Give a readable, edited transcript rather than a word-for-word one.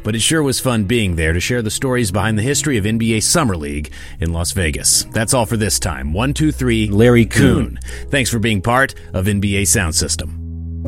but it sure was fun being there to share the stories behind the history of NBA Summer League in Las Vegas. That's all for this time. 1, 2, 3, Larry Coon. Thanks for being part of NBA Sound System.